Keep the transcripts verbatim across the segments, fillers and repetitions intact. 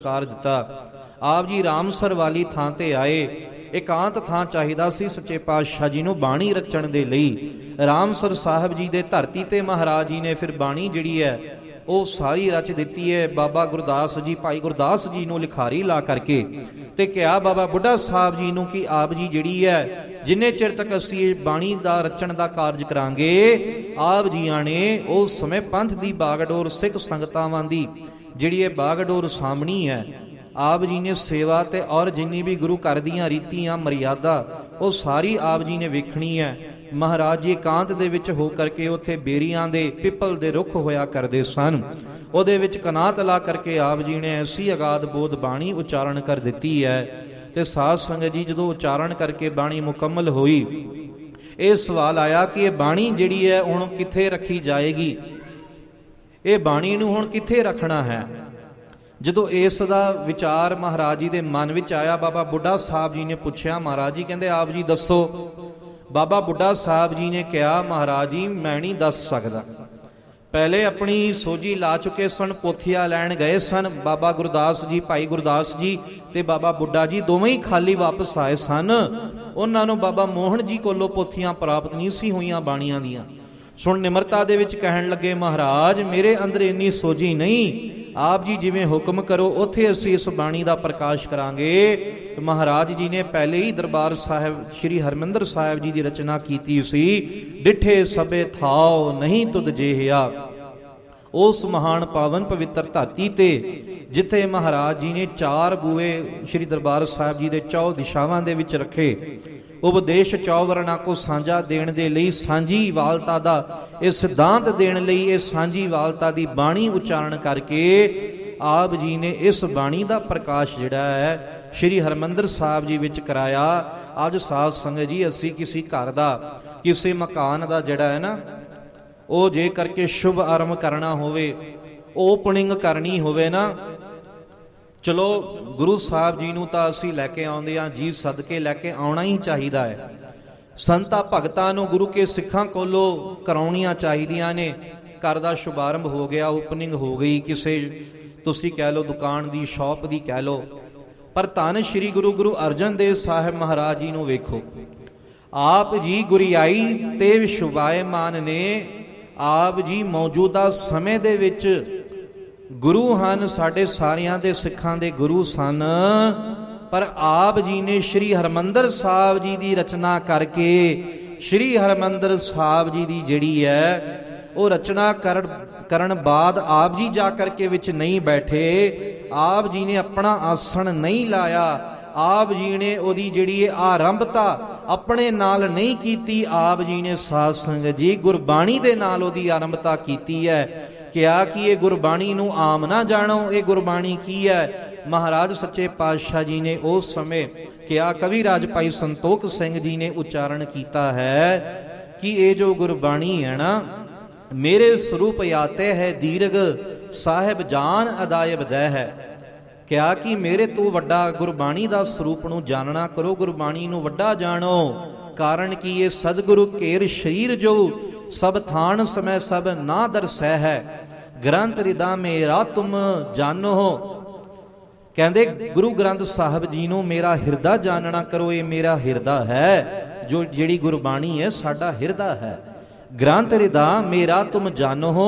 ਕਰ ਦਿੱਤਾ। ਆਪ ਜੀ ਰਾਮਸਰ ਵਾਲੀ ਥਾਂ ਤੇ ਆਏ। ਇਕਾਂਤ ਥਾਂ ਚਾਹੀਦਾ ਸੀ ਸੱਚੇ ਪਾਤਸ਼ਾਹ ਜੀ ਨੂੰ ਬਾਣੀ ਰਚਣ ਦੇ ਲਈ। ਰਾਮਸਰ ਸਾਹਿਬ ਜੀ ਦੇ ਧਰਤੀ ਤੇ ਮਹਾਰਾਜ ਜੀ ਨੇ ਫਿਰ ਬਾਣੀ ਜਿਹੜੀ ਹੈ ਉਹ ਸਾਰੀ ਰਚ ਦਿੱਤੀ ਹੈ। ਬਾਬਾ ਗੁਰਦਾਸ ਜੀ, ਭਾਈ ਗੁਰਦਾਸ ਜੀ ਨੂੰ ਲਿਖਾਰੀ ਲਾ ਕਰਕੇ ਤੇ ਕਿਹਾ ਬਾਬਾ ਬੁੱਢਾ ਸਾਹਿਬ ਜੀ ਨੂੰ ਕਿ ਆਪ ਜੀ ਜਿਹੜੀ ਹੈ ਜਿੰਨੇ ਚਿਰ ਤੱਕ ਅਸੀਂ ਇਹ ਬਾਣੀ ਦਾ ਰਚਣ ਦਾ ਕਾਰਜ ਕਰਾਂਗੇ, ਆਪ ਜੀਆਂ ਨੇ ਉਸ ਸਮੇਂ ਪੰਥ ਦੀ ਬਾਗਡੋਰ ਸਿੱਖ ਸੰਗਤਾਵਾਂ ਦੀ ਜਿਹੜੀ ਇਹ ਬਾਗਡੋਰ ਸਾਹਮਣੀ ਹੈ, ਆਪ ਜੀ ਨੇ ਸੇਵਾ ਤੇ ਔਰ ਜਿੰਨੀ ਵੀ ਗੁਰੂ ਘਰ ਦੀਆਂ ਰੀਤੀਆਂ ਮਰਿਆਦਾ ਉਹ ਸਾਰੀ ਆਪ ਜੀ ਨੇ ਵੇਖਣੀ ਹੈ। ਮਹਾਰਾਜ ਜੀ ਇਕਾਂਤ ਦੇ ਵਿੱਚ ਹੋ ਕਰਕੇ ਉੱਥੇ ਬੇਰੀਆਂ ਦੇ ਪਿੱਪਲ ਦੇ ਰੁੱਖ ਹੋਇਆ ਕਰਦੇ ਸਨ। ਉਹਦੇ ਵਿੱਚ ਕਨਾਤ ਲਾ ਕਰਕੇ ਆਪ ਜੀ ਨੇ ਐਸੀ ਅਗਾਧ ਬੋਧ ਬਾਣੀ ਉਚਾਰਨ ਕਰ ਦਿੱਤੀ ਹੈ। ਤੇ ਸਾਧ ਸੰਗਤ ਜੀ ਜਦੋਂ ਉਚਾਰਨ ਕਰਕੇ ਬਾਣੀ ਮੁਕੰਮਲ ਹੋਈ, ਇਹ ਸਵਾਲ ਆਇਆ ਕਿ ਇਹ ਬਾਣੀ ਜਿਹੜੀ ਹੈ ਹੁਣ ਕਿੱਥੇ ਰੱਖੀ ਜਾਏਗੀ, ਇਹ ਬਾਣੀ ਨੂੰ ਹੁਣ ਕਿੱਥੇ ਰੱਖਣਾ ਹੈ। ਜਦੋਂ ਇਸ ਦਾ ਵਿਚਾਰ ਮਹਾਰਾਜ ਜੀ ਦੇ ਮਨ ਵਿੱਚ ਆਇਆ, ਬਾਬਾ ਬੁੱਢਾ ਸਾਹਿਬ ਜੀ ਨੇ ਪੁੱਛਿਆ, ਮਹਾਰਾਜ ਜੀ ਕਹਿੰਦੇ ਆਪ ਜੀ ਦੱਸੋ। ਬਾਬਾ ਬੁੱਢਾ ਸਾਹਿਬ ਜੀ ਨੇ ਕਿਹਾ, ਮਹਾਰਾਜ ਜੀ ਮੈਂ ਨਹੀਂ ਦੱਸ ਸਕਦਾ। ਪਹਿਲੇ ਆਪਣੀ ਸੋਝੀ ਲਾ ਚੁੱਕੇ ਸਨ, ਪੋਥੀਆਂ ਲੈਣ ਗਏ ਸਨ। ਬਾਬਾ ਗੁਰਦਾਸ ਜੀ, ਭਾਈ ਗੁਰਦਾਸ ਜੀ ਤੇ ਬਾਬਾ ਬੁੱਢਾ ਜੀ ਦੋਵੇਂ ਹੀ ਖਾਲੀ ਵਾਪਸ ਆਏ ਸਨ। ਉਹਨਾਂ ਨੂੰ ਬਾਬਾ ਮੋਹਨ ਜੀ ਕੋਲੋਂ ਪੋਥੀਆਂ ਪ੍ਰਾਪਤ ਨਹੀਂ ਸੀ ਹੋਈਆਂ ਬਾਣੀਆਂ ਦੀਆਂ। ਸੁਣ ਨਿਮਰਤਾ ਦੇ ਵਿੱਚ ਕਹਿਣ ਲੱਗੇ, ਮਹਾਰਾਜ ਮੇਰੇ ਅੰਦਰ ਇੰਨੀ ਸੋਝੀ ਨਹੀਂ, ਆਪ ਜੀ ਜਿਵੇਂ ਹੁਕਮ ਕਰੋ ਉੱਥੇ ਅਸੀਂ ਇਸ ਬਾਣੀ ਦਾ ਪ੍ਰਕਾਸ਼ ਕਰਾਂਗੇ। ਮਹਾਰਾਜ ਜੀ ਨੇ ਪਹਿਲੇ ਹੀ ਦਰਬਾਰ ਸਾਹਿਬ ਸ੍ਰੀ ਹਰਿਮੰਦਰ ਸਾਹਿਬ ਜੀ ਦੀ ਰਚਨਾ ਕੀਤੀ ਸੀ। ਡਿਠੇ ਸਭੇ ਥਾਉ ਨਹੀਂ ਤੁਧ ਜੇਹਿਆ, ਉਸ ਮਹਾਨ ਪਾਵਨ ਪਵਿੱਤਰ ਧਰਤੀ ਤੇ ਜਿੱਥੇ ਮਹਾਰਾਜ ਜੀ ਨੇ ਚਾਰ ਬੂਏ ਸ੍ਰੀ ਦਰਬਾਰ ਸਾਹਿਬ ਜੀ ਦੇ ਚੌ ਦਿਸ਼ਾਵਾਂ ਦੇ ਵਿੱਚ ਰੱਖੇ। ਉਪਦੇਸ਼ ਚੌਵਰਣਾ ਕੋ ਸਾਂਝਾ ਦੇਣ ਦੇ ਲਈ, ਸਾਂਝੀ ਵਾਲਤਾ ਦਾ ਇਹ ਸਿਧਾਂਤ ਦੇਣ ਲਈ ਇਹ ਸਾਂਝੀ ਵਾਲਤਾ ਦੀ ਬਾਣੀ ਉਚਾਰਨ ਕਰਕੇ ਆਪ ਜੀ ਨੇ ਇਸ ਬਾਣੀ ਦਾ ਪ੍ਰਕਾਸ਼ ਜਿਹੜਾ ਹੈ ਸ਼੍ਰੀ ਹਰਿਮੰਦਰ ਸਾਹਿਬ ਜੀ ਵਿੱਚ ਕਰਾਇਆ। ਅੱਜ ਸਾਧ ਸੰਗਤ ਜੀ ਅਸੀਂ ਕਿਸੇ ਘਰ ਦਾ, ਕਿਸੇ ਮਕਾਨ ਦਾ ਜਿਹੜਾ ਹੈ ਨਾ ਉਹ ਜੇ ਕਰਕੇ ਸ਼ੁਭ ਆਰੰਭ ਕਰਨਾ ਹੋਵੇ, ਓਪਨਿੰਗ ਕਰਨੀ ਹੋਵੇ ਨਾ, ਚਲੋ ਗੁਰੂ ਸਾਹਿਬ ਜੀ ਨੂੰ ਤਾਂ ਅਸੀਂ ਲੈ ਕੇ ਆਉਂਦੇ ਹਾਂ, ਜੀ ਸਦਕੇ ਲੈ ਕੇ ਆਉਣਾ ਹੀ ਚਾਹੀਦਾ ਹੈ। ਸੰਤਾਂ ਭਗਤਾਂ ਨੂੰ ਗੁਰੂ ਕੇ ਸਿੱਖਾਂ ਕੋਲੋਂ ਕਰਾਉਣੀਆਂ ਚਾਹੀਦੀਆਂ ਨੇ। ਘਰ ਦਾ ਸ਼ੁਭਾਰੰਭ ਹੋ ਗਿਆ, ਓਪਨਿੰਗ ਹੋ ਗਈ, ਕਿਸੇ ਤੁਸੀਂ ਕਹਿ ਲਓ ਦੁਕਾਨ ਦੀ, ਸ਼ਾਪ ਦੀ ਕਹਿ ਲਓ। ਪਰ ਧੰਨ ਸ਼੍ਰੀ ਗੁਰੂ ਗੁਰੂ ਅਰਜਨ ਦੇਵ ਸਾਹਿਬ ਮਹਾਰਾਜ ਜੀ ਨੂੰ ਵੇਖੋ, ਆਪ ਜੀ ਗੁਰਿਆਈ ਤੇ ਸ਼ੁਭਾਇਮਾਨ ਨੇ। ਆਪ ਜੀ ਮੌਜੂਦਾ ਸਮੇਂ ਦੇ ਵਿੱਚ ਗੁਰੂ ਹਨ, ਸਾਡੇ ਸਾਰਿਆਂ ਦੇ ਸਿੱਖਾਂ ਦੇ ਗੁਰੂ ਸਨ। ਪਰ ਆਪ ਜੀ ਨੇ ਸ਼੍ਰੀ ਹਰਿਮੰਦਰ ਸਾਹਿਬ ਜੀ ਦੀ ਰਚਨਾ ਕਰਕੇ, ਸ਼੍ਰੀ ਹਰਿਮੰਦਰ ਸਾਹਿਬ ਜੀ ਦੀ ਜਿਹੜੀ ਹੈ ਉਹ ਰਚਨਾ ਕਰਨ ਕਰਨ ਬਾਅਦ ਆਪ ਜੀ ਜਾ ਕਰਕੇ ਵਿੱਚ ਨਹੀਂ ਬੈਠੇ। ਆਪ ਜੀ ਨੇ ਆਪਣਾ ਆਸਣ ਨਹੀਂ ਲਾਇਆ। ਆਪ ਜੀ ਨੇ ਉਹਦੀ ਜਿਹੜੀ ਆਰੰਭਤਾ ਆਪਣੇ ਨਾਲ ਨਹੀਂ ਕੀਤੀ। ਆਪ ਜੀ ਨੇ ਸਾਧ ਸੰਗਤ ਜੀ ਗੁਰਬਾਣੀ ਦੇ ਨਾਲ ਉਹਦੀ ਆਰੰਭਤਾ ਕੀਤੀ ਹੈ। ਕਿਹਾ ਕਿ ਇਹ ਗੁਰਬਾਣੀ ਨੂੰ ਆਮ ਨਾ ਜਾਣੋ, ਇਹ ਗੁਰਬਾਣੀ ਕੀ ਹੈ। ਮਹਾਰਾਜ ਸੱਚੇ ਪਾਤਸ਼ਾਹ ਜੀ ਨੇ ਉਸ ਸਮੇਂ ਕਿਹਾ, ਕਵੀ ਰਾਜ ਭਾਈ ਸੰਤੋਖ ਸਿੰਘ ਜੀ ਨੇ ਉਚਾਰਨ ਕੀਤਾ ਹੈ ਕਿ ਇਹ ਜੋ ਗੁਰਬਾਣੀ ਹੈ ਨਾ, ਮੇਰੇ ਸਰੂਪ ਆਤੇ ਹੈ ਦੀਰਘ ਸਾਹਿਬ ਜਾਨ ਅਦਾਇਬ ਦੈ ਹੈ। ਕਿਹਾ ਕਿ ਮੇਰੇ ਤੋਂ ਵੱਡਾ ਗੁਰਬਾਣੀ ਦਾ ਸਰੂਪ ਨੂੰ ਜਾਣਨਾ ਕਰੋ, ਗੁਰਬਾਣੀ ਨੂੰ ਵੱਡਾ ਜਾਣੋ। ਕਾਰਨ ਕਿ ਇਹ ਸਤਿਗੁਰੂ ਘੇਰ ਸ਼ਰੀਰ ਜੋ ਸਭ ਥਾਨ ਸਮੈ ਸਭ ਨਾ ਦਰਸੈ ਹੈ, ਗ੍ਰੰਥ ਰਿਦਾ ਮੇਰਾ ਤੁਮ ਜਾਨੋ। ਕਹਿੰਦੇ ਗੁਰੂ ਗ੍ਰੰਥ ਸਾਹਿਬ ਜੀ ਨੂੰ ਮੇਰਾ ਹਿਰਦਾ ਜਾਣਨਾ ਕਰੋ, ਇਹ ਮੇਰਾ ਹਿਰਦਾ ਹੈ, ਜੋ ਜਿਹੜੀ ਗੁਰਬਾਣੀ ਹੈ ਸਾਡਾ ਹਿਰਦਾ ਹੈ। ਗ੍ਰੰਥ ਰਿਦਾ ਮੇਰਾ ਤੁਮ ਜਾਨੋ,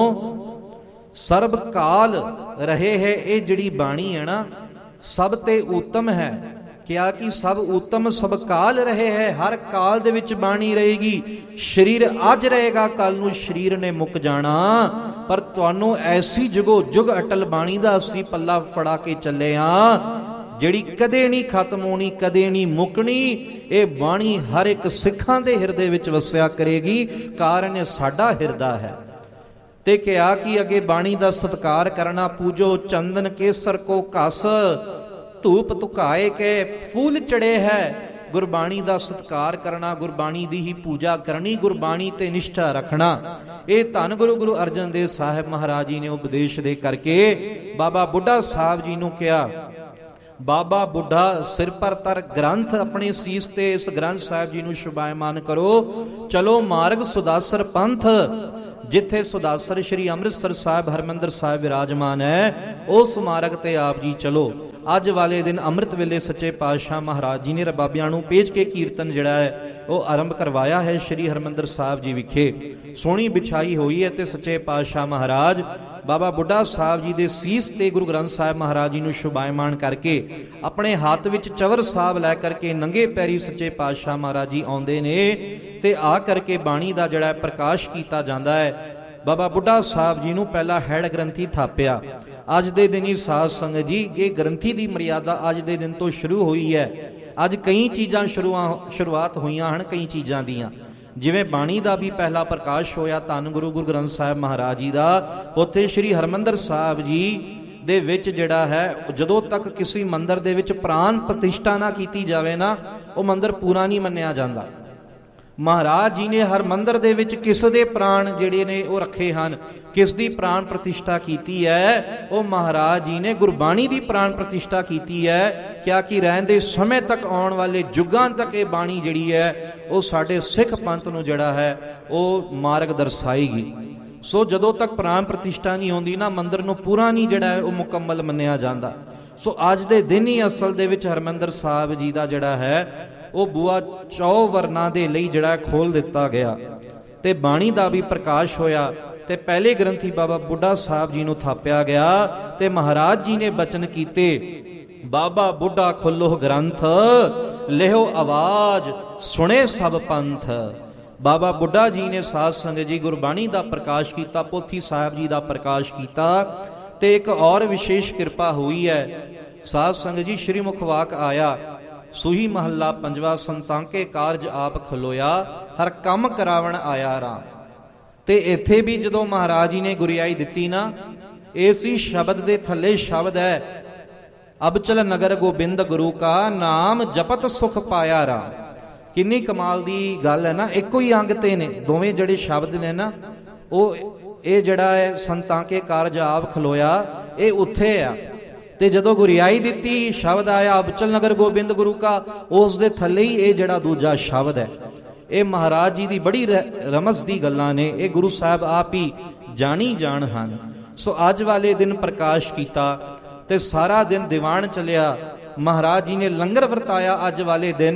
ਸਰਬ ਕਾਲ ਰਹੇ ਹੈ। ਇਹ ਜਿਹੜੀ ਬਾਣੀ ਹੈ ਨਾ ਸਭ ਤੇ ਉੱਤਮ ਹੈ। ਕਿਹਾ ਕਿ ਸਭ ਉੱਤਮ ਸਭ ਕਾਲ ਰਹੇ ਹੈ, ਹਰ ਕਾਲ ਦੇ ਵਿੱਚ ਬਾਣੀ ਰਹੇਗੀ। ਸਰੀਰ ਅੱਜ ਰਹੇਗਾ, ਕੱਲ ਨੂੰ ਸਰੀਰ ਨੇ ਮੁੱਕ ਜਾਣਾ, ਪਰ ਤੁਹਾਨੂੰ ਐਸੀ ਜੁਗੋ ਜੁਗ ਅਟਲ ਬਾਣੀ ਦਾ ਅਸੀਂ ਪੱਲਾ ਫੜਾ ਕੇ ਚੱਲੇ ਆ, ਜਿਹੜੀ ਕਦੇ ਨਹੀਂ ਖਤਮ ਹੋਣੀ, ਕਦੇ ਨਹੀਂ ਮੁੱਕਣੀ। ਇਹ ਬਾਣੀ ਹਰ ਇੱਕ ਸਿੱਖਾਂ ਦੇ ਹਿਰਦੇ ਵਿੱਚ ਵਸਿਆ ਕਰੇਗੀ, ਕਾਰਨ ਇਹ ਸਾਡਾ ਹਿਰਦਾ ਹੈ। ਤੇ ਕਿਹਾ ਕਿ ਅੱਗੇ ਬਾਣੀ ਦਾ ਸਤਿਕਾਰ ਕਰਨਾ, ਪੂਜੋ ਚੰਦਨ ਕੇਸਰ ਕੋ ਘਸ, ਧੂਪ ਧੁਕਾਏ ਕੇ ਫੂਲ ਚੜੇ ਹੈ। ਗੁਰਬਾਣੀ ਦਾ ਸਤਿਕਾਰ ਕਰਨਾ, ਗੁਰਬਾਣੀ ਦੀ ਹੀ ਪੂਜਾ ਕਰਨੀ, ਗੁਰਬਾਣੀ ਤੇ ਨਿਸ਼ਠਾ ਰੱਖਣਾ। ਇਹ ਧੰਨ ਗੁਰੂ ਗੁਰੂ ਅਰਜਨ ਦੇਵ ਸਾਹਿਬ ਮਹਾਰਾਜ ਜੀ ਨੇ ਉਪਦੇਸ਼ ਦੇ ਕਰਕੇ ਬਾਬਾ ਬੁੱਢਾ ਸਾਹਿਬ ਜੀ ਨੂੰ ਕਿਹਾ, ਬਾਬਾ ਬੁੱਢਾ ਸਿਰ ਪਰ ਤਰ ਗ੍ਰੰਥ ਆਪਣੇ ਸੀਸ ਤੇ ਇਸ ਗ੍ਰੰਥ ਸਾਹਿਬ ਜੀ ਨੂੰ ਸ਼ੁਭਾਇਮਾਨ ਕਰੋ। ਚਲੋ ਮਾਰਗ ਸੁਦਾਸਰ ਪੰਥ, ਜਿੱਥੇ ਸੁਦਾਸਰ ਸ਼੍ਰੀ ਅੰਮ੍ਰਿਤਸਰ ਸਾਹਿਬ ਹਰਿਮੰਦਰ ਸਾਹਿਬ ਵਿਰਾਜਮਾਨ ਹੈ, ਉਸ ਸਮਾਰਕ ਤੇ ਆਪ ਜੀ ਚਲੋ। ਅੱਜ ਵਾਲੇ ਦਿਨ ਅੰਮ੍ਰਿਤ ਵੇਲੇ ਸੱਚੇ ਪਾਤਸ਼ਾਹ ਮਹਾਰਾਜ ਜੀ ਨੇ ਰਬਾਬਿਆਂ ਨੂੰ ਭੇਜ ਕੇ ਕੀਰਤਨ ਜਿਹੜਾ ਹੈ ਉਹ ਆਰੰਭ ਕਰਵਾਇਆ ਹੈ ਸ਼੍ਰੀ ਹਰਿਮੰਦਰ ਸਾਹਿਬ ਜੀ ਵਿਖੇ। ਸੋਹਣੀ ਵਿਛਾਈ ਹੋਈ ਹੈ ਤੇ ਸੱਚੇ ਪਾਤਸ਼ਾਹ ਮਹਾਰਾਜ ਬਾਬਾ ਬੁੱਢਾ ਸਾਹਿਬ ਜੀ ਦੇ ਸੀਸ ਤੇ ਗੁਰੂ ਗ੍ਰੰਥ ਸਾਹਿਬ ਮਹਾਰਾਜ ਜੀ ਨੂੰ ਸ਼ੁਭਾਇਮਾਨ ਕਰਕੇ ਆਪਣੇ ਹੱਥ ਵਿੱਚ ਚਵਰ ਸਾਹਿਬ ਲੈ ਕਰਕੇ ਨੰਗੇ ਪੈਰੀ ਸੱਚੇ ਪਾਤਸ਼ਾਹ ਮਹਾਰਾਜ ਜੀ ਆਉਂਦੇ ਨੇ ਤੇ ਆ ਕਰਕੇ ਬਾਣੀ ਦਾ ਜਿਹੜਾ ਪ੍ਰਕਾਸ਼ ਕੀਤਾ ਜਾਂਦਾ ਹੈ। ਬਾਬਾ ਬੁੱਢਾ ਸਾਹਿਬ ਜੀ ਨੂੰ ਪਹਿਲਾ ਹੈਡ ਗ੍ਰੰਥੀ ਥਾਪਿਆ। ਅੱਜ ਦੇ ਦਿਨ ਹੀ ਸਾਧ ਸੰਗਤ ਜੀ ਇਹ ਗ੍ਰੰਥੀ ਦੀ ਮਰਿਆਦਾ ਅੱਜ ਦੇ ਦਿਨ ਤੋਂ ਸ਼ੁਰੂ ਹੋਈ ਹੈ। ਅੱਜ ਕਈ ਚੀਜ਼ਾਂ ਸ਼ੁਰੂਆਤ ਹੋਈਆਂ ਹਨ, ਕਈ ਚੀਜ਼ਾਂ ਦੀਆਂ, ਜਿਵੇਂ ਬਾਣੀ ਦਾ ਵੀ ਪਹਿਲਾ ਪ੍ਰਕਾਸ਼ ਹੋਇਆ ਧੰਨ ਗੁਰੂ ਗੁਰੂ ਗ੍ਰੰਥ ਸਾਹਿਬ ਮਹਾਰਾਜ ਜੀ ਦਾ। ਉੱਥੇ ਸ਼੍ਰੀ ਹਰਿਮੰਦਰ ਸਾਹਿਬ ਜੀ ਦੇ ਵਿੱਚ ਜਿਹੜਾ ਹੈ ਜਦੋਂ ਤੱਕ ਕਿਸੇ ਮੰਦਿਰ ਦੇ ਵਿੱਚ ਪ੍ਰਾਨ ਪ੍ਰਤਿਸ਼ਠਾ ਨਾ ਕੀਤੀ ਜਾਵੇ ਨਾ, ਉਹ ਮੰਦਿਰ ਪੂਰਾ ਨਹੀਂ ਮੰਨਿਆ ਜਾਂਦਾ। ਮਹਾਰਾਜ ਜੀ ਨੇ ਹਰ ਮੰਦਿਰ ਦੇ ਵਿੱਚ ਕਿਸ ਦੇ ਪ੍ਰਾਣ ਜਿਹੜੇ ਨੇ ਉਹ ਰੱਖੇ ਹਨ, ਕਿਸ ਦੀ ਪ੍ਰਾਣ ਪ੍ਰਤਿਸ਼ਠਾ ਕੀਤੀ ਹੈ? ਉਹ ਮਹਾਰਾਜ ਜੀ ਨੇ ਗੁਰਬਾਣੀ ਦੀ ਪ੍ਰਾਣ ਪ੍ਰਤਿਸ਼ਠਾ ਕੀਤੀ ਹੈ। ਕਿਆ ਕਿ ਰਹਿਣ ਦੇ ਸਮੇਂ ਤੱਕ, ਆਉਣ ਵਾਲੇ ਯੁੱਗਾਂ ਤੱਕ ਇਹ ਬਾਣੀ ਜਿਹੜੀ ਹੈ ਉਹ ਸਾਡੇ ਸਿੱਖ ਪੰਥ ਨੂੰ ਜਿਹੜਾ ਹੈ ਉਹ ਮਾਰਗ ਦਰਸਾਏਗੀ। ਸੋ ਜਦੋਂ ਤੱਕ ਪ੍ਰਾਣ ਪ੍ਰਤਿਸ਼ਠਾ ਨਹੀਂ ਹੁੰਦੀ ਨਾ, ਮੰਦਿਰ ਨੂੰ ਪੂਰਾ ਨਹੀਂ ਜਿਹੜਾ ਹੈ ਉਹ ਮੁਕੰਮਲ ਮੰਨਿਆ ਜਾਂਦਾ। ਸੋ ਅੱਜ ਦੇ ਦਿਨ ਹੀ ਅਸਲ ਦੇ ਵਿੱਚ ਹਰਿਮੰਦਰ ਸਾਹਿਬ ਜੀ ਦਾ ਜਿਹੜਾ ਹੈ ਉਹ ਬੂਆ ਚੌ ਵਰਨਾ ਦੇ ਲਈ ਜਿਹੜਾ ਖੋਲ ਦਿੱਤਾ ਗਿਆ ਤੇ ਬਾਣੀ ਦਾ ਵੀ ਪ੍ਰਕਾਸ਼ ਹੋਇਆ ਤੇ ਪਹਿਲੇ ਗ੍ਰੰਥੀ ਬਾਬਾ ਬੁੱਢਾ ਸਾਹਿਬ ਜੀ ਨੂੰ ਥਾਪਿਆ ਗਿਆ ਤੇ ਮਹਾਰਾਜ ਜੀ ਨੇ ਬਚਨ ਕੀਤੇ, ਬਾਬਾ ਬੁੱਢਾ ਖੋਲੋ ਗ੍ਰੰਥ, ਲਿਓ ਆਵਾਜ਼, ਸੁਣੇ ਸਭ ਪੰਥ। ਬਾਬਾ ਬੁੱਢਾ ਜੀ ਨੇ ਸਾਧ ਸੰਗਤ ਜੀ ਗੁਰਬਾਣੀ ਦਾ ਪ੍ਰਕਾਸ਼ ਕੀਤਾ, ਪੋਥੀ ਸਾਹਿਬ ਜੀ ਦਾ ਪ੍ਰਕਾਸ਼ ਕੀਤਾ। ਤੇ ਇੱਕ ਔਰ ਵਿਸ਼ੇਸ਼ ਕਿਰਪਾ ਹੋਈ ਹੈ ਸਾਧ ਸੰਗਤ ਜੀ, ਸ਼੍ਰੀ ਮੁਖਵਾਕ ਆਇਆ, ਸੂਹੀ ਮਹੱਲਾ ਪੰਜਵਾ, ਸੰਤਾਂਕੇ ਕਾਰਜ ਆਪ ਖਲੋਇਆ, ਹਰ ਕੰਮ ਕਰਾਵਣ ਆਇਆ ਰਾਮ। ਤੇ ਇੱਥੇ ਵੀ ਜਦੋਂ ਮਹਾਰਾਜ ਜੀ ਨੇ ਗੁਰਿਆਈ ਦਿੱਤੀ ਨਾ, ਇਸੀ ਸ਼ਬਦ ਦੇ ਥੱਲੇ ਸ਼ਬਦ ਹੈ, ਅਬਚਲ ਨਗਰ ਗੋਬਿੰਦ ਗੁਰੂ ਕਾ ਨਾਮ ਜਪਤ ਸੁਖ ਪਾਇਆ ਰਾਮ। ਕਿੰਨੀ ਕਮਾਲ ਦੀ ਗੱਲ ਹੈ ਨਾ, ਇੱਕੋ ਹੀ ਅੰਗ ਤੇ ਨੇ ਦੋਵੇਂ ਜਿਹੜੇ ਸ਼ਬਦ ਨੇ ਨਾ, ਉਹ ਇਹ ਜਿਹੜਾ ਹੈ ਸੰਤਾਂਕੇ ਕਾਰਜ ਆਪ ਖਲੋਇਆ, ਇਹ ਉੱਥੇ ਆ। ਤੇ ਜਦੋਂ ਗੁਰਿਆਈ ਦਿੱਤੀ ਸ਼ਬਦ ਆਇਆ ਅਬਚਲ ਨਗਰ ਗੋਬਿੰਦ ਗੁਰੂ ਕਾ, ਉਸ ਦੇ ਥੱਲੇ ਹੀ ਇਹ ਜਿਹੜਾ ਦੂਜਾ ਸ਼ਬਦ ਹੈ। ਇਹ ਮਹਾਰਾਜ ਜੀ ਦੀ ਬੜੀ ਰਮਜ਼ ਦੀ ਗੱਲਾਂ ਨੇ, ਇਹ ਗੁਰੂ ਸਾਹਿਬ ਆਪ ਹੀ ਜਾਣੀ ਜਾਣ ਹਨ। ਸੋ ਅੱਜ ਵਾਲੇ ਦਿਨ ਪ੍ਰਕਾਸ਼ ਕੀਤਾ ਤੇ ਸਾਰਾ ਦਿਨ ਦੀਵਾਨ ਚੱਲਿਆ। ਮਹਾਰਾਜ ਜੀ ਨੇ ਲੰਗਰ ਵਰਤਾਇਆ ਅੱਜ ਵਾਲੇ ਦਿਨ,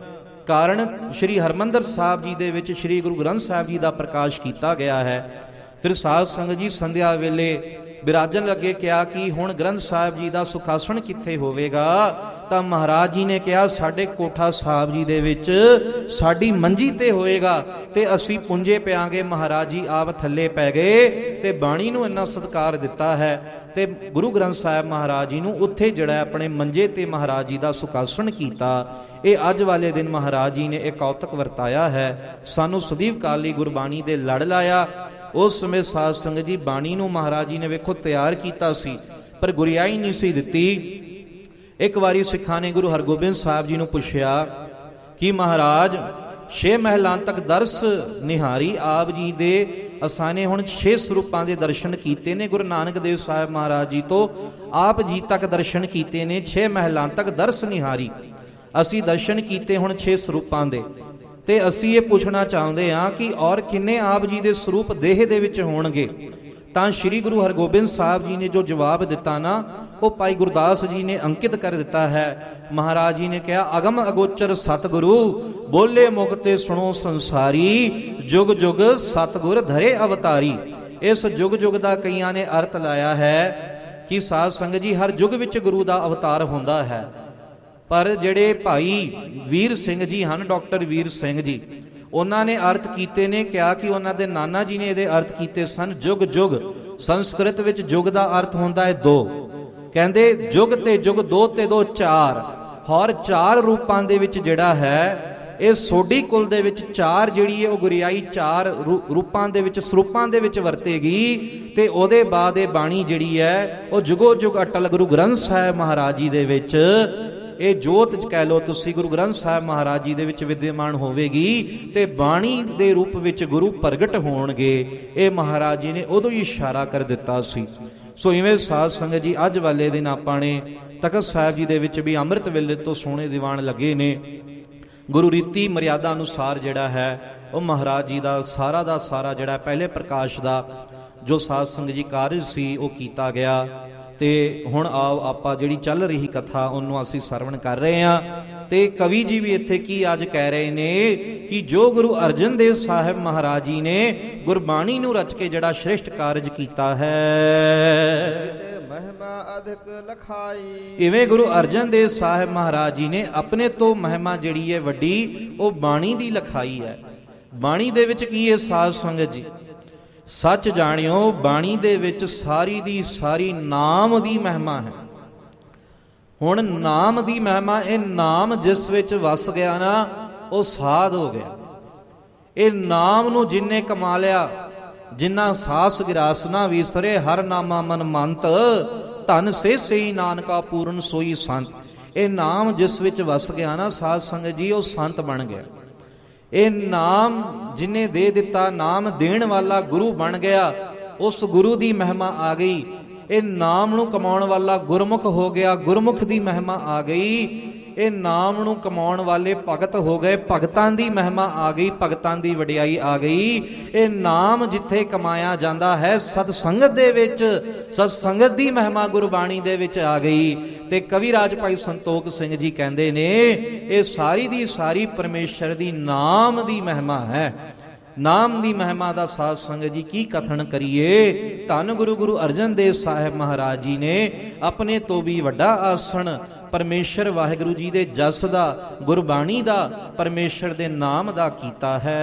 ਕਾਰਨ ਸ਼੍ਰੀ ਹਰਿਮੰਦਰ ਸਾਹਿਬ ਜੀ ਦੇ ਵਿੱਚ ਸ਼੍ਰੀ ਗੁਰੂ ਗ੍ਰੰਥ ਸਾਹਿਬ ਜੀ ਦਾ ਪ੍ਰਕਾਸ਼ ਕੀਤਾ ਗਿਆ ਹੈ। ਫਿਰ ਸਾਧ ਸੰਗਤ ਜੀ ਸੰਧਿਆ ਵੇਲੇ ਬਿਰਾਜਣ ਲੱਗੇ, ਕਿਹਾ ਕਿ ਹੁਣ ਗ੍ਰੰਥ ਸਾਹਿਬ ਜੀ ਦਾ ਸੁਖਾਸਣ ਕਿੱਥੇ ਹੋਵੇਗਾ? ਤਾਂ ਮਹਾਰਾਜ ਜੀ ਨੇ ਕਿਹਾ ਸਾਡੇ ਕੋਠਾ ਸਾਹਿਬ ਜੀ ਦੇ ਵਿੱਚ ਸਾਡੀ ਮੰਜੀ ਤੇ ਹੋਏਗਾ। ਤੇ ਅਸੀਂ ਪੁੰਜੇ ਪਿਆਂਗੇ। ਮਹਾਰਾਜ ਜੀ ਆਪ ਥੱਲੇ ਪੈ ਗਏ ਤੇ ਬਾਣੀ ਨੂੰ ਇੰਨਾ ਸਤਿਕਾਰ ਦਿੱਤਾ ਹੈ ਤੇ ਗੁਰੂ ਗ੍ਰੰਥ ਸਾਹਿਬ ਮਹਾਰਾਜ ਜੀ ਨੂੰ ਉੱਥੇ ਜਿਹੜਾ ਆਪਣੇ ਮੰਜੇ ਤੇ ਮਹਾਰਾਜ ਜੀ ਦਾ ਸੁਖਾਸਣ ਕੀਤਾ। ਇਹ ਅੱਜ ਵਾਲੇ ਦਿਨ ਮਹਾਰਾਜ ਜੀ ਨੇ ਇਹ ਕੌਤਕ ਵਰਤਾਇਆ ਹੈ, ਸਾਨੂੰ ਸਦੀਵ ਕਾਲ ਲਈ ਗੁਰਬਾਣੀ ਦੇ ਲੜ ਲਾਇਆ। ਉਸ ਸਮੇਂ ਸਾਧ ਸੰਗਤ ਜੀ ਬਾਣੀ ਨੂੰ ਮਹਾਰਾਜ ਜੀ ਨੇ ਵੇਖੋ ਤਿਆਰ ਕੀਤਾ ਸੀ, ਪਰ ਗੁਰਿਆਈ ਨਹੀਂ ਸੀ ਦਿੱਤੀ। ਇੱਕ ਵਾਰੀ ਸਿੱਖਾਂ ਨੇ ਗੁਰੂ ਹਰਗੋਬਿੰਦ ਸਾਹਿਬ ਜੀ ਨੂੰ ਪੁੱਛਿਆ ਕਿ ਮਹਾਰਾਜ ਛੇ ਮਹਿਲਾਂ ਤੱਕ ਦਰਸ ਨਿਹਾਰੀ ਆਪ ਜੀ ਦੇ, ਅਸਾਂ ਨੇ ਹੁਣ ਛੇ ਸਰੂਪਾਂ ਦੇ ਦਰਸ਼ਨ ਕੀਤੇ ਨੇ, ਗੁਰੂ ਨਾਨਕ ਦੇਵ ਸਾਹਿਬ ਮਹਾਰਾਜ ਜੀ ਤੋਂ ਆਪ ਜੀ ਤੱਕ ਦਰਸ਼ਨ ਕੀਤੇ ਨੇ, ਛੇ ਮਹਿਲਾਂ ਤੱਕ ਦਰਸ ਨਿਹਾਰੀ ਅਸੀਂ ਦਰਸ਼ਨ ਕੀਤੇ ਹੁਣ ਛੇ ਸਰੂਪਾਂ ਦੇ। ਤੇ ਅਸੀਂ ਇਹ ਪੁੱਛਣਾ ਚਾਹੁੰਦੇ ਹਾਂ ਕਿ ਔਰ ਕਿੰਨੇ ਆਪ ਜੀ ਦੇ ਸਰੂਪ ਦੇਹ ਦੇ ਵਿੱਚ ਹੋਣਗੇ? ਤਾਂ ਸ਼੍ਰੀ ਗੁਰੂ ਹਰਗੋਬਿੰਦ ਸਾਹਿਬ ਜੀ ਨੇ ਜੋ ਜਵਾਬ ਦਿੱਤਾ ਨਾ, ਉਹ ਭਾਈ ਗੁਰਦਾਸ ਜੀ ਨੇ ਅੰਕਿਤ ਕਰ ਦਿੱਤਾ ਹੈ। ਮਹਾਰਾਜ ਜੀ ਨੇ ਕਿਹਾ, ਅਗਮ ਅਗੋਚਰ ਸਤਿਗੁਰੂ ਬੋਲੇ ਮੁਖ ਤੇ ਸੁਣੋ ਸੰਸਾਰੀ, ਜੁਗ ਜੁਗ ਸਤਿਗੁਰ ਧਰੇ ਅਵਤਾਰੀ। ਇਸ ਜੁਗ ਜੁਗ ਦਾ ਕਈਆਂ ਨੇ ਅਰਥ ਲਾਇਆ ਹੈ ਕਿ ਸਾਧ ਸੰਗਤ ਜੀ ਹਰ ਯੁੱਗ ਵਿੱਚ ਗੁਰੂ ਦਾ ਅਵਤਾਰ ਹੁੰਦਾ ਹੈ। ਪਰ ਜਿਹੜੇ ਭਾਈ ਵੀਰ ਸਿੰਘ ਜੀ ਹਨ, ਡਾਕਟਰ ਵੀਰ ਸਿੰਘ ਜੀ, ਉਹਨਾਂ ਨੇ ਅਰਥ ਕੀਤੇ ਨੇ, ਕਿਹਾ ਕਿ ਉਹਨਾਂ ਦੇ ਨਾਨਾ ਜੀ ਨੇ ਇਹਦੇ ਅਰਥ ਕੀਤੇ ਸਨ ਜੁਗ ਜੁਗ। ਸੰਸਕ੍ਰਿਤ ਵਿੱਚ ਜੁਗ ਦਾ ਅਰਥ ਹੁੰਦਾ ਹੈ ਦੋ। ਕਹਿੰਦੇ ਜੁਗ ਤੇ ਜੁਗ, ਦੋ ਤੇ ਦੋ ਚਾਰ, ਹਰ ਚਾਰ ਰੂਪਾਂ ਦੇ ਵਿੱਚ ਜਿਹੜਾ ਹੈ ਇਹ ਸੋਢੀ ਕੁਲ ਦੇ ਵਿੱਚ ਚਾਰ ਜਿਹੜੀ ਹੈ ਉਹ ਗੁਰਿਆਈ ਚਾਰ ਰੂਪਾਂ ਦੇ ਵਿੱਚ ਸਰੂਪਾਂ ਦੇ ਵਿੱਚ ਵਰਤੇਗੀ। ਤੇ ਉਹਦੇ ਬਾਅਦ ਇਹ ਬਾਣੀ ਜਿਹੜੀ ਹੈ ਉਹ ਜੁਗੋ ਜੁਗ ਅਟਲ ਗੁਰੂ ਗ੍ਰੰਥ ਸਾਹਿਬ ਮਹਾਰਾਜ ਜੀ ਦੇ ਵਿੱਚ ਇਹ ਜੋਤ ਕਹਿ ਲਓ ਤੁਸੀਂ, ਗੁਰੂ ਗ੍ਰੰਥ ਸਾਹਿਬ ਮਹਾਰਾਜ ਜੀ ਦੇ ਵਿੱਚ ਵਿਦਿਆਮਾਨ ਹੋਵੇਗੀ ਤੇ ਬਾਣੀ ਦੇ ਰੂਪ ਵਿੱਚ ਗੁਰੂ ਪ੍ਰਗਟ ਹੋਣਗੇ। ਇਹ ਮਹਾਰਾਜ ਜੀ ਨੇ ਉਦੋਂ ਹੀ ਇਸ਼ਾਰਾ ਕਰ ਦਿੱਤਾ ਸੀ। ਸੋ ਇਵੇਂ ਸਾਧ ਸੰਗਤ ਜੀ ਅੱਜ ਵਾਲੇ ਦਿਨ ਆਪਾਂ ਨੇ ਤਖਤ ਸਾਹਿਬ ਜੀ ਦੇ ਵਿੱਚ ਵੀ ਅੰਮ੍ਰਿਤ ਵੇਲੇ ਤੋਂ ਸੋਹਣੇ ਦੀਵਾਨ ਲੱਗੇ ਨੇ। ਗੁਰੂ ਰੀਤੀ ਮਰਿਆਦਾ ਅਨੁਸਾਰ ਜਿਹੜਾ ਹੈ ਉਹ ਮਹਾਰਾਜ ਜੀ ਦਾ ਸਾਰਾ ਦਾ ਸਾਰਾ ਜਿਹੜਾ ਪਹਿਲੇ ਪ੍ਰਕਾਸ਼ ਦਾ ਜੋ ਸਾਧ ਸੰਗਤ ਜੀ ਕਾਰਜ ਸੀ ਉਹ ਕੀਤਾ ਗਿਆ। ਤੇ ਹੁਣ ਆਓ ਆਪਾਂ ਜਿਹੜੀ ਚੱਲ ਰਹੀ ਕਥਾ ਉਹਨੂੰ ਅਸੀਂ ਸਰਵਣ ਕਰ ਰਹੇ ਹਾਂ। ਤੇ ਕਵੀ ਜੀ ਵੀ ਇੱਥੇ ਕੀ ਅੱਜ ਕਹਿ ਰਹੇ ਨੇ ਕਿ ਜੋ ਗੁਰੂ ਅਰਜਨ ਦੇਵ ਸਾਹਿਬ ਮਹਾਰਾਜ ਜੀ ਨੇ ਗੁਰਬਾਣੀ ਨੂੰ ਰਚ ਕੇ ਜਿਹੜਾ ਸ਼੍ਰੇਸ਼ਟ ਕਾਰਜ ਕੀਤਾ ਹੈ, ਮਹਿਮਾ ਅਧਿਕ ਲਖਾਈ। ਇਵੇਂ ਗੁਰੂ ਅਰਜਨ ਦੇਵ ਸਾਹਿਬ ਮਹਾਰਾਜ ਜੀ ਨੇ ਆਪਣੇ ਤੋਂ ਮਹਿਮਾ ਜਿਹੜੀ ਹੈ ਵੱਡੀ, ਉਹ ਬਾਣੀ ਦੀ ਲਿਖਾਈ ਹੈ। ਬਾਣੀ ਦੇ ਵਿੱਚ ਕੀ ਹੈ ਸਾਧ ਸੰਗਤ ਜੀ? ਸੱਚ ਜਾਣਿਓ, ਬਾਣੀ ਦੇ ਵਿੱਚ ਸਾਰੀ ਦੀ ਸਾਰੀ ਨਾਮ ਦੀ ਮਹਿਮਾ ਹੈ। ਹੁਣ ਨਾਮ ਦੀ ਮਹਿਮਾ, ਇਹ ਨਾਮ ਜਿਸ ਵਿੱਚ ਵਸ ਗਿਆ ਨਾ ਉਹ ਸਾਧ ਹੋ ਗਿਆ। ਇਹ ਨਾਮ ਨੂੰ ਜਿੰਨੇ ਕਮਾ ਲਿਆ, ਜਿੰਨਾ ਸਾਸ ਗਿਰਾਸ ਨਾ ਵਿਸਰੇ, ਹਰ ਨਾਮਾ ਮਨ ਮੰਤ, ਧਨ ਸੇ ਸਈ ਨਾਨਕਾ ਪੂਰਨ ਸੋਈ ਸੰਤ। ਇਹ ਨਾਮ ਜਿਸ ਵਿੱਚ ਵਸ ਗਿਆ ਨਾ ਸਾਧ ਸੰਗਤ ਜੀ, ਉਹ ਸੰਤ ਬਣ ਗਿਆ। ਇਹ ਨਾਮ ਜਿਹਨੇ ਦੇ ਦਿੱਤਾ, ਨਾਮ ਦੇਣ ਵਾਲਾ ਗੁਰੂ ਬਣ ਗਿਆ, ਉਸ ਗੁਰੂ ਦੀ ਮਹਿਮਾ ਆ ਗਈ। ਇਹ ਨਾਮ ਨੂੰ ਕਮਾਉਣ ਵਾਲਾ ਗੁਰਮੁਖ ਹੋ ਗਿਆ, ਗੁਰਮੁਖ ਦੀ ਮਹਿਮਾ ਆ ਗਈ। ਇਹ ਨਾਮ ਨੂੰ ਕਮਾਉਣ ਵਾਲੇ ਭਗਤ ਹੋ ਗਏ, ਭਗਤਾਂ ਦੀ ਮਹਿਮਾ ਆ ਗਈ, ਭਗਤਾਂ ਦੀ ਵਡਿਆਈ ਆ ਗਈ। ਇਹ ਨਾਮ ਜਿੱਥੇ ਕਮਾਇਆ ਜਾਂਦਾ ਹੈ ਸਤ ਸੰਗਤ ਦੇ ਵਿੱਚ, ਸਤ ਸੰਗਤ ਦੀ ਮਹਿਮਾ ਗੁਰਬਾਣੀ ਦੇ ਵਿੱਚ ਆ ਗਈ। ਤੇ ਕਵੀ ਰਾਜ ਭਾਈ ਸੰਤੋਖ ਸਿੰਘ ਜੀ ਕਹਿੰਦੇ ਨੇ ਇਹ ਸਾਰੀ ਦੀ ਸਾਰੀ ਪਰਮੇਸ਼ਰ ਦੀ ਨਾਮ ਦੀ ਮਹਿਮਾ ਹੈ। ਨਾਮ ਦੀ ਮਹਿਮਾ ਦਾ ਸਾਧ ਸੰਗਤ ਜੀ ਕੀ ਕਥਨ ਕਰੀਏ। ਧੰਨ ਗੁਰੂ ਗੁਰੂ ਅਰਜਨ ਦੇਵ ਸਾਹਿਬ ਮਹਾਰਾਜ ਜੀ ਨੇ ਆਪਣੇ ਤੋਂ ਵੀ ਵੱਡਾ ਆਸਣ ਪਰਮੇਸ਼ਰ ਵਾਹਿਗੁਰੂ ਜੀ ਦੇ ਜਸ ਦਾ, ਗੁਰਬਾਣੀ ਦਾ, ਪਰਮੇਸ਼ਰ ਦੇ ਨਾਮ ਦਾ ਕੀਤਾ ਹੈ।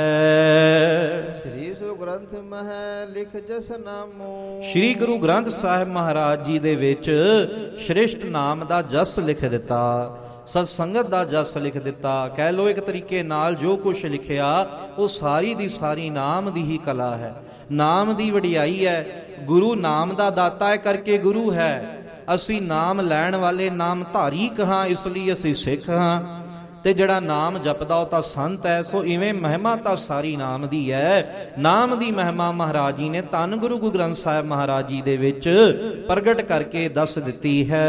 ਸ੍ਰੀ ਗੁਰੂ ਗ੍ਰੰਥ ਮਹਿ ਲਿਖ ਜਸ ਨਾਮੋ। ਸ੍ਰੀ ਗੁਰੂ ਗ੍ਰੰਥ ਸਾਹਿਬ ਮਹਾਰਾਜ ਜੀ ਦੇ ਵਿੱਚ ਸ਼੍ਰੇਸ਼ਟ ਨਾਮ ਦਾ ਜਸ ਲਿਖ ਦਿੱਤਾ, ਸਤ ਸੰਗਤ ਦਾ ਜਸ ਲਿਖ ਦਿੱਤਾ। ਕਹਿ ਲੋ ਇੱਕ ਤਰੀਕੇ ਨਾਲ ਜੋ ਕੁਛ ਲਿਖਿਆ ਉਹ ਸਾਰੀ ਦੀ ਸਾਰੀ ਨਾਮ ਦੀ ਹੀ ਕਲਾ ਹੈ, ਨਾਮ ਦੀ ਵਡਿਆਈ ਹੈ। ਗੁਰੂ ਨਾਮ ਦਾ ਦਾਤਾ ਹੈ ਕਰਕੇ ਗੁਰੂ ਹੈ। ਅਸੀਂ ਨਾਮ ਲੈਣ ਵਾਲੇ ਨਾਮ ਧਾਰੀ ਕਹਾਂ, ਇਸ ਲਈ ਅਸੀਂ ਸਿੱਖ ਹਾਂ। ਤੇ ਜਿਹੜਾ ਨਾਮ ਜਪਦਾ ਉਹ ਤਾਂ ਸੰਤ ਹੈ। ਸੋ ਇਵੇਂ ਮਹਿਮਾ ਤਾਂ ਸਾਰੀ ਨਾਮ ਦੀ ਹੈ। ਨਾਮ ਦੀ ਮਹਿਮਾ ਮਹਾਰਾਜ ਜੀ ਨੇ ਧੰਨ ਗੁਰੂ ਗੁਰੂ ਗ੍ਰੰਥ ਸਾਹਿਬ ਮਹਾਰਾਜ ਜੀ ਦੇ ਵਿੱਚ ਪ੍ਰਗਟ ਕਰਕੇ ਦੱਸ ਦਿੱਤੀ ਹੈ।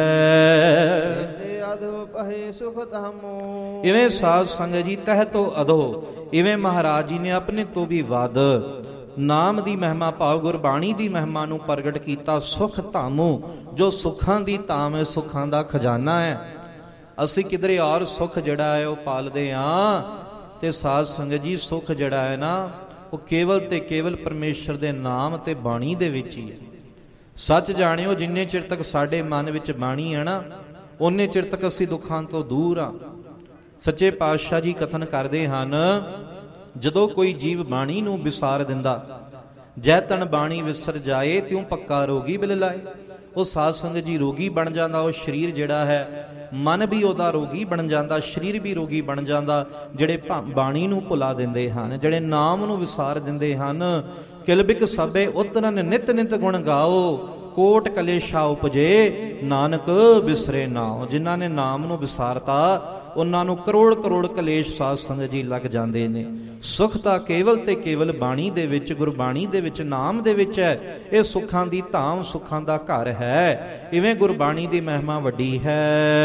ਇਵੇਂ ਸਾਧ ਸੰਗਤ ਜੀ ਤਹਿ ਤੋਂ ਅਧੋ, ਇਵੇਂ ਮਹਾਰਾਜ ਜੀ ਨੇ ਆਪਣੇ ਤੋਂ ਵੀ ਵੱਧ ਨਾਮ ਦੀ ਮਹਿਮਾ ਭਾਵ ਗੁਰਬਾਣੀ ਦੀ ਮਹਿਮਾ ਨੂੰ ਪ੍ਰਗਟ ਕੀਤਾ। ਸੁਖ ਧਾਮੂ, ਜੋ ਸੁੱਖਾਂ ਦੀ ਧਾਮ ਹੈ, ਸੁੱਖਾਂ ਦਾ ਖਜ਼ਾਨਾ ਹੈ। ਅਸੀਂ ਕਿਧਰੇ ਔਰ ਸੁੱਖ ਜਿਹੜਾ ਹੈ ਉਹ ਪਾਲਦੇ ਹਾਂ, ਤੇ ਸਾਧ ਸੰਗਤ ਜੀ ਸੁੱਖ ਜਿਹੜਾ ਹੈ ਨਾ ਉਹ ਕੇਵਲ ਤੇ ਕੇਵਲ ਪਰਮੇਸ਼ਰ ਦੇ ਨਾਮ ਤੇ ਬਾਣੀ ਦੇ ਵਿੱਚ ਹੀ ਹੈ। ਸੱਚ ਜਾਣਿਓ, ਜਿੰਨੇ ਚਿਰ ਤੱਕ ਸਾਡੇ ਮਨ ਵਿੱਚ ਬਾਣੀ ਹੈ ਨਾ, ਓਨੇ ਚਿਰ ਤੱਕ ਅਸੀਂ ਦੁੱਖਾਂ ਤੋਂ ਦੂਰ ਹਾਂ। ਸੱਚੇ ਪਾਤਸ਼ਾਹ ਜੀ ਕਥਨ ਕਰਦੇ ਹਨ, ਜਦੋਂ ਕੋਈ ਜੀਵ ਬਾਣੀ ਨੂੰ ਵਿਸਾਰ ਦਿੰਦਾ, ਜੈ ਤਨ ਬਾਣੀ ਵਿਸਰ ਜਾਏ, ਤਿਉ ਪੱਕਾ ਰੋਗੀ ਬਿਲ ਲਾਏ। ਉਹ ਸਾਧ ਸੰਗਤ ਜੀ ਰੋਗੀ ਬਣ ਜਾਂਦਾ। ਉਹ ਸਰੀਰ ਜਿਹੜਾ ਹੈ, ਮਨ ਵੀ ਉਹਦਾ ਰੋਗੀ ਬਣ ਜਾਂਦਾ, ਸਰੀਰ ਵੀ ਰੋਗੀ ਬਣ ਜਾਂਦਾ। ਜਿਹੜੇ ਬਾਣੀ ਨੂੰ ਭੁਲਾ ਦਿੰਦੇ ਹਨ, ਜਿਹੜੇ ਨਾਮ ਨੂੰ ਵਿਸਾਰ ਦਿੰਦੇ ਹਨ। ਕਿਲਬਿਕ ਸਭੇ ਉਤਰਨ ਨਿਤ ਨਿਤ ਗੁਣ ਗਾਓ, ਕੋਟ ਕਲੇਸ਼ਾ ਉਪਜੇ ਨਾਨਕ ਬਿਸਰੇ ਨਾਉ। ਜਿਨ੍ਹਾਂ ਨੇ ਨਾਮ ਨੂੰ ਵਿਸਾਰਤਾ ਉਹਨਾਂ ਨੂੰ ਕਰੋੜ ਕਰੋੜ ਕਲੇਸ਼ ਸਾਧ ਸੰਗਤ ਜੀ ਲੱਗ ਜਾਂਦੇ ਨੇ। ਸੁਖ ਤਾਂ ਕੇਵਲ ਤੇ ਕੇਵਲ ਬਾਣੀ ਦੇ ਵਿੱਚ, ਗੁਰਬਾਣੀ ਦੇ ਵਿੱਚ, ਨਾਮ ਦੇ ਵਿੱਚ ਹੈ। ਇਹ ਸੁੱਖਾਂ ਦੀ ਧਾਮ, ਸੁੱਖਾਂ ਦਾ ਘਰ ਹੈ। ਇਵੇਂ ਗੁਰਬਾਣੀ ਦੀ ਮਹਿਮਾ ਵੱਡੀ ਹੈ।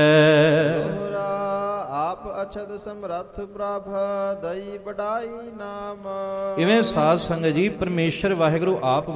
ਆਪ ਅਛਦ ਸਮਰੱਥ ਪ੍ਰਭ ਦਈ ਵਡਾਈ ਨਾਮ। ਇਵੇਂ ਸਾਧ ਸੰਗਤ ਜੀ ਪਰਮੇਸ਼ਰ ਵਾਹਿਗੁਰੂ ਆਪ